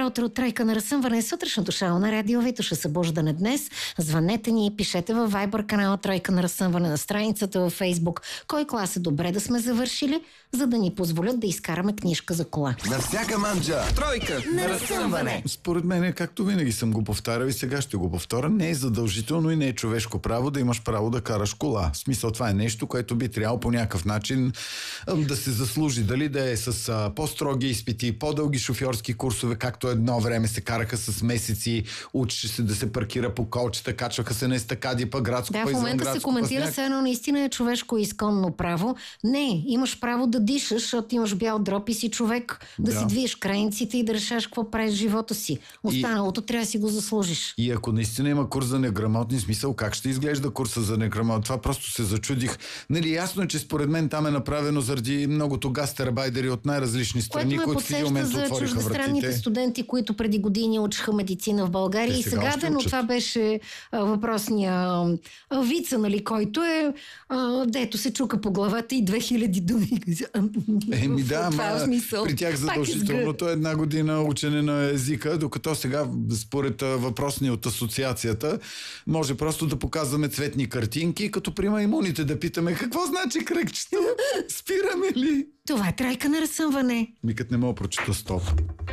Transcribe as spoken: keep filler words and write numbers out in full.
Добро утро от Тройка на разсъмване. Сутрешното шоу на Радио Витоша събуждане днес. Звънете ни, пишете във Viber канала Тройка на разсъмване, на страницата във Facebook. Кой клас е добре да сме завършили, за да ни позволят да изкараме книжка за кола. На всяка манджа Тройка на разсъмване. Според мен, както винаги съм го повтарял и сега ще го повторя, не е задължително и не е човешко право да имаш право да караш кола. В смисъл, това е нещо, което би трябвало по някакъв начин да се заслужи. Дали да е с а, по-строги изпити, по-дълги шофьорски курсове, както едно време се караха с месеци, учеше се да се паркира по колчета, качваха се на естакади, па градско, Да, па в момента се коментира се едно наистина е човешко изконно право. Не, имаш право да дишаш, защото имаш бял дроб и си човек, да, Да. си двиеш крайниците и да решаш какво правиш в живота си. Останалото и... трябва да си го заслужиш. И ако наистина има курс за неграмотни, смисъл, как ще изглежда курса за неграмотни? Това просто се зачудих. Нали, ясно е, че според мен там е направено заради многото гастарбайдери от най-различни страни, Което ме които в един момент подсеща за отвориха чуждестранните вратите. студенти, които преди години учиха медицина в България. Те И сега сега, още да, но учат. това беше а, въпросния а, вица, нали, който е а, дето се чука по главата и две хиляди думи. Еми да, Това е ама смисъл. при тях Пак задължителното е една година учене на езика, докато сега, според а, въпросни от асоциацията, може просто да показваме цветни картинки, като при маймуните да питаме какво значи кръгчето, спираме ли? Това е Тройка на разсъмване. Микът не мога да прочета стоп.